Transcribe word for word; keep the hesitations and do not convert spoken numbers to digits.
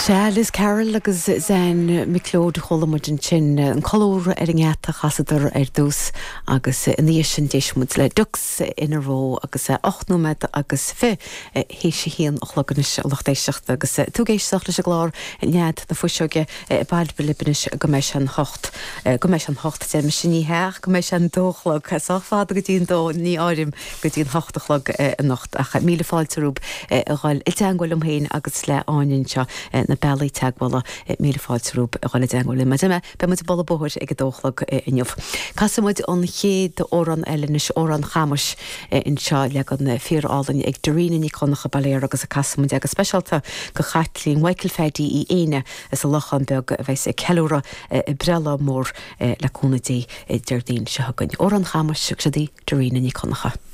Liz Carroll agus zain Miklód Cholamudin chin an colór ar an gheata chasadar ar dús agus níos sin déismúd le dux ina ró agus ochnúmed agus fi hé sé híon ochlaganis lochtéiseach agus túgéisteach leis a glár nead na fuiseoge bailid bilibinis go méis an hocht go méis an hocht sé me sinní heach go méis an dóchlag sáfád go dtíon dó ní áirim go dtíon hochtachlag a nacht a míle fáiltarúb a gáil i teanghil am héin agus le áinn seo na bailí teaghála míle fáiltarúb a gáil i teanghil ma me be mu bolla bóir ag dóchlag inniuh. Casamid an chéad óran eilenis óran chamas in seo le an fíorálinn ag dorína í connacha baléir agus a casamid agus speisialta go chatlín Michael Feddy í éine is a lochan beg a bheits ceúra i brela mór leúnadí deirdín se hagann óran chamas si sé dí dorína í connacha.